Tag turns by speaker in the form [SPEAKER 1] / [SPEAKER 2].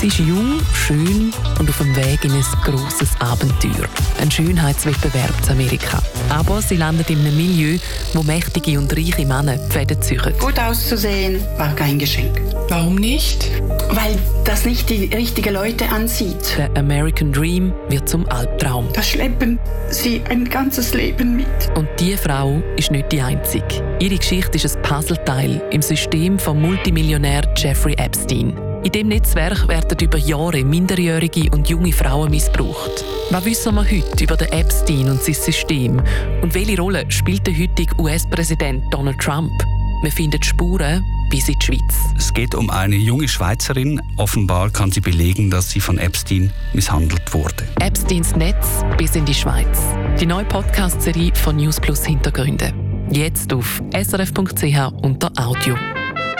[SPEAKER 1] Sie ist jung, schön und auf dem Weg in ein grosses Abenteuer. Ein Schönheitswettbewerb in Amerika. Aber sie landet in einem Milieu, wo mächtige und reiche Männer die Fäden ziehen.
[SPEAKER 2] Gut auszusehen war kein Geschenk.
[SPEAKER 3] Warum nicht?
[SPEAKER 2] Weil das nicht die richtigen Leute anzieht.
[SPEAKER 1] Der American Dream wird zum Albtraum.
[SPEAKER 2] Das schleppen sie ein ganzes Leben mit.
[SPEAKER 1] Und diese Frau ist nicht die einzige. Ihre Geschichte ist ein Puzzleteil im System vom Multimillionär Jeffrey Epstein. In diesem Netzwerk werden über Jahre minderjährige und junge Frauen missbraucht. Was wissen wir heute über den Epstein und sein System? Und welche Rolle spielt der heutige US-Präsident Donald Trump? Wir finden Spuren bis in die Schweiz.
[SPEAKER 4] Es geht um eine junge Schweizerin. Offenbar kann sie belegen, dass sie von Epstein misshandelt wurde.
[SPEAKER 1] Epsteins Netz bis in die Schweiz. Die neue Podcast-Serie von News Plus Hintergründe. Jetzt auf srf.ch unter Audio.